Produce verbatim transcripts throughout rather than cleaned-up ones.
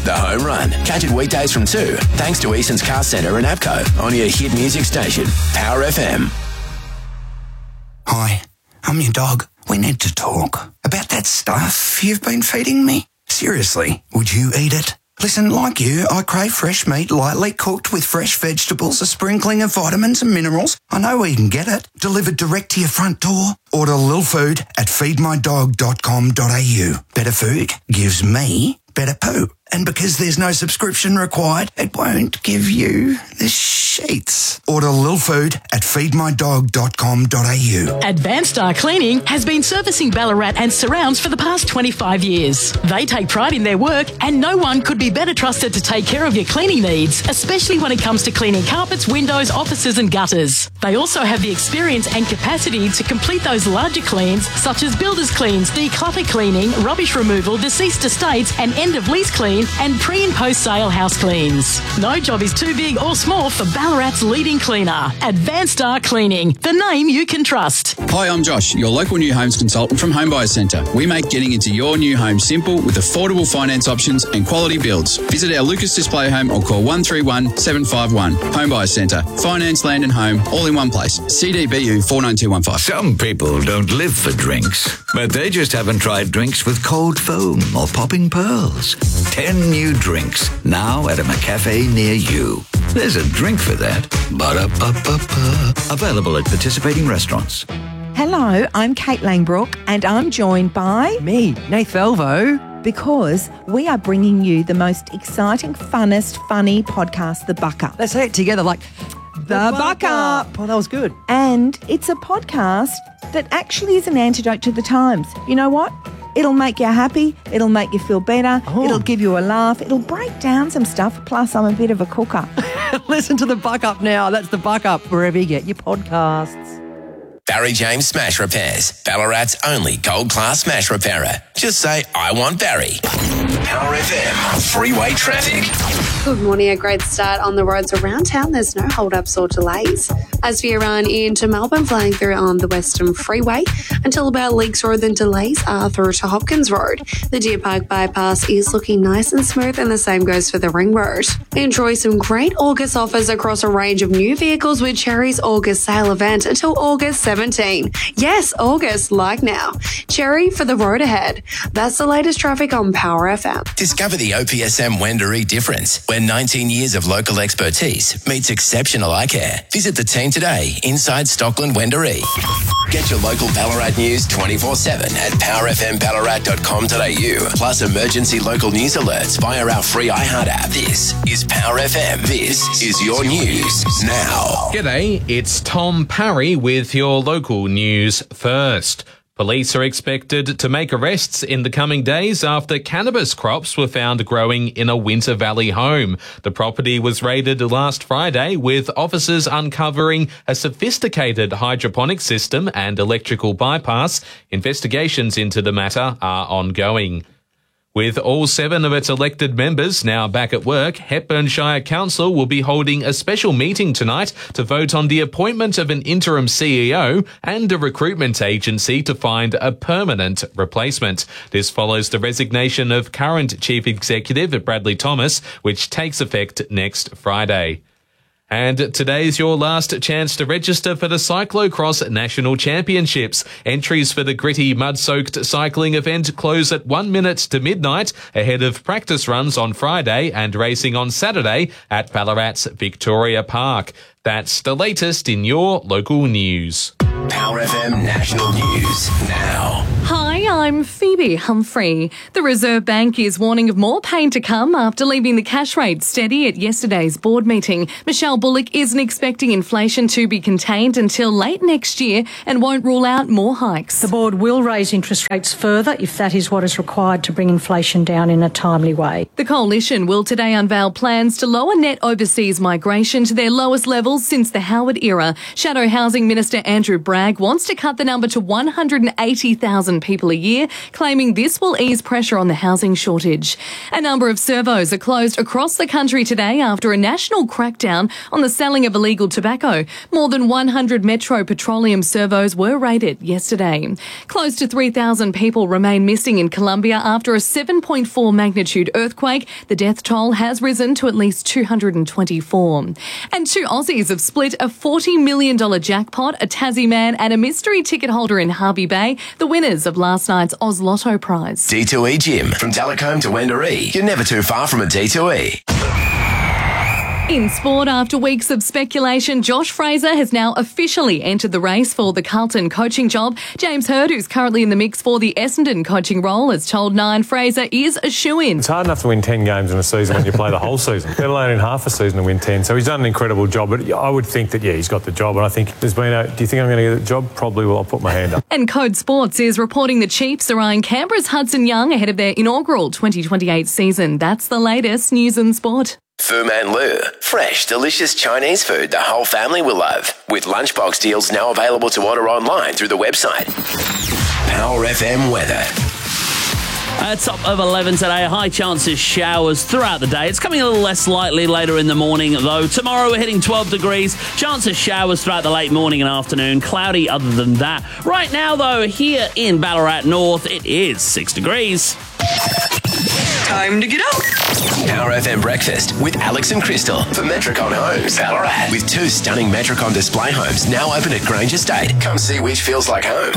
The Home Run. Catch it weekdays from two, thanks to Easton's Car Centre and APCO on your hit music station, Power F M. Hi, I'm your dog. We need to talk about that stuff you've been feeding me. Seriously, would you eat it? Listen, like you, I crave fresh meat lightly cooked with fresh vegetables, a sprinkling of vitamins and minerals. I know where you can get it. Delivered direct to your front door. Order Lil Food at feed my dog dot com dot a u. Better food gives me better poo. And because there's no subscription required, it won't give you the sheets. Order Lil Food at feed my dog dot com dot a u. Advanced Star Cleaning has been servicing Ballarat and surrounds for the past twenty-five years. They take pride in their work and no one could be better trusted to take care of your cleaning needs, especially when it comes to cleaning carpets, windows, offices and gutters. They also have the experience and capacity to complete those larger cleans such as builder's cleans, declutter cleaning, rubbish removal, deceased estates and end of lease clean and pre and post sale house cleans. No job is too big or small for Ballarat's leading cleaner. Advanced Star Cleaning, the name you can trust. Hi, I'm Josh, your local new homes consultant from Home Buyers Centre. We make getting into your new home simple with affordable finance options and quality builds. Visit our Lucas Display Home or call one three one, seven five one. Home Buyers Centre. Finance, land and home all in one place. C D B U four nine two one five. Some people don't live for drinks, but they just haven't tried drinks with cold foam or popping pearls. Ten new drinks now at a McCafe near you. There's a drink for that. Ba-da-ba-ba-ba. Available at participating restaurants. Hello, I'm Kate Langbrook and I'm joined by... Me, Nath Velvo. Because we are bringing you the most exciting, funnest, funny podcast, The Buck Up. Let's say it together like... The, the Buck, Buck Up. Up. Oh, that was good. And it's a podcast that actually is an antidote to the times. You know what? It'll make you happy. It'll make you feel better. Oh. It'll give you a laugh. It'll break down some stuff. Plus, I'm a bit of a cooker. Listen to The Buck Up now. That's The Buck Up, wherever you get your podcasts. Barry James Smash Repairs, Ballarat's only gold-class smash repairer. Just say, I want Barry. Power F M, freeway traffic. Good morning. A great start on the roads around town. There's no hold-ups or delays. As for your run into Melbourne, flying through on the Western Freeway until about Leakes Road, then delays are through to Hopkins Road. The Deer Park bypass is looking nice and smooth, and the same goes for the Ring Road. Enjoy some great August offers across a range of new vehicles with Cherry's August sale event until August seventeenth. Yes, August, like now. Cherry for the road ahead. That's the latest traffic on Power F M. Discover the O P S M Wendouree difference, where nineteen years of local expertise meets exceptional eye care. Visit the team today inside Stockland Wendouree. Get your local Ballarat news twenty-four seven at power f m ballarat dot com dot a u. Plus emergency local news alerts via our free iHeart app. This is Power F M. This is your news now. G'day, it's Tom Parry with your local news first. Police are expected to make arrests in the coming days after cannabis crops were found growing in a Winter Valley home. The property was raided last Friday, with officers uncovering a sophisticated hydroponic system and electrical bypass. Investigations into the matter are ongoing. With all seven of its elected members now back at work, Hepburn Shire Council will be holding a special meeting tonight to vote on the appointment of an interim C E O and a recruitment agency to find a permanent replacement. This follows the resignation of current Chief Executive Bradley Thomas, which takes effect next Friday. And today's your last chance to register for the Cyclocross National Championships. Entries for the gritty, mud-soaked cycling event close at one minute to midnight, ahead of practice runs on Friday and racing on Saturday at Ballarat's Victoria Park. That's the latest in your local news. Power F M National News now. Hi, I'm Phoebe Humphrey. The Reserve Bank is warning of more pain to come after leaving the cash rate steady at yesterday's board meeting. Michelle Bullock isn't expecting inflation to be contained until late next year and won't rule out more hikes. The board will raise interest rates further if that is what is required to bring inflation down in a timely way. The coalition will today unveil plans to lower net overseas migration to their lowest levels since the Howard era. Shadow Housing Minister Andrew Bragg wants to cut the number to one hundred eighty thousand people a year, claiming this will ease pressure on the housing shortage. A number of servos are closed across the country today after a national crackdown on the selling of illegal tobacco. More than one hundred Metro Petroleum servos were raided yesterday. Close to three thousand people remain missing in Colombia after a seven point four magnitude earthquake. The death toll has risen to at least two hundred twenty-four. And two Aussies have split a forty million dollars jackpot, a Tassie man and a mystery ticket holder in Harvey Bay, the winners of last night's Oz Lotto prize. D two E Gym. From Talcombe to Wendouree. You're never too far from a D two E. In sport, after weeks of speculation, Josh Fraser has now officially entered the race for the Carlton coaching job. James Hird, who's currently in the mix for the Essendon coaching role, has told Nine Fraser is a shoo-in. It's hard enough to win ten games in a season when you play the whole season, let alone in half a season to win ten. So he's done an incredible job, but I would think that, yeah, he's got the job. And I think there's been a, do you think I'm going to get the job? Probably will. I'll put my hand up. And Code Sports is reporting the Chiefs are eyeing Canberra's Hudson Young ahead of their inaugural twenty twenty-eight season. That's the latest news and sport. Fu Man Lu. Fresh, delicious Chinese food the whole family will love. With lunchbox deals now available to order online through the website. Power F M weather. Uh, top of eleven today, high chances showers throughout the day. It's coming a little less lightly later in the morning, though. Tomorrow we're hitting twelve degrees. Chances showers throughout the late morning and afternoon. Cloudy other than that. Right now, though, here in Ballarat North, it is six degrees. Time to get up. Power F M Breakfast with Alex and Crystal for Metricon Homes, Ballarat. With two stunning Metricon display homes now open at Grange Estate. Come see which feels like home.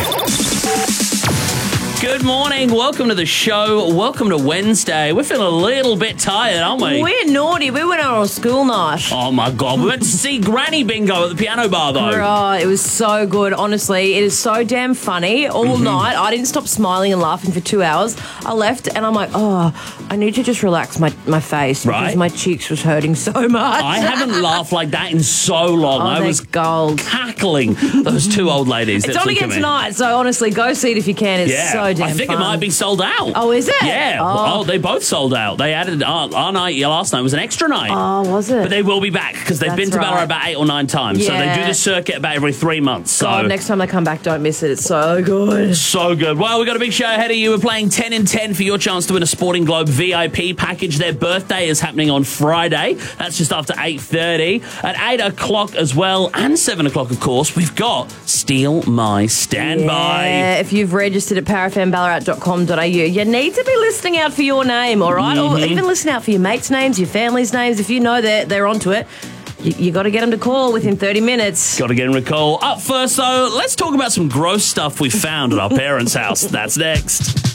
Good morning. Welcome to the show. Welcome to Wednesday. We're feeling a little bit tired, aren't we? We're naughty. We went out on a school night. Oh, my God. We went to see Granny Bingo at the piano bar, though. Oh, it was so good. Honestly, it is so damn funny. All mm-hmm. night, I didn't stop smiling and laughing for two hours. I left and I'm like, oh, I need to just relax my, my face right. because my cheeks was hurting so much. I haven't laughed like that in so long. Oh, I was gold. cackling. Those two old ladies. It's on again tonight, so honestly, go see it if you can. It's yeah. so damn I think fun. It might be sold out. Oh, is it? Yeah. Oh, oh they both sold out. They added uh, our night last night was an extra night. Oh, was it? But they will be back because they've That's been to right. Ballarat about eight or nine times. Yeah. So they do the circuit about every three months. So God, next time they come back, don't miss it. It's so good. So good. Well, we've got a big show ahead of you. We're playing ten in ten for your chance to win a Sporting Globe V I P package. Their birthday is happening on Friday. That's just after eight thirty. At eight o'clock as well, and seven o'clock, of course, we've got Steal My Standby. Yeah, if you've registered at power f m ballarat dot com dot a u, you need to be listening out for your name, all right? Mm-hmm. Or even listen out for your mates' names, your family's names. If you know they're, they're onto it, you, you got to get them to call within thirty minutes. Got to get them to call. Up first, though, let's talk about some gross stuff we found at our parents' house. That's next.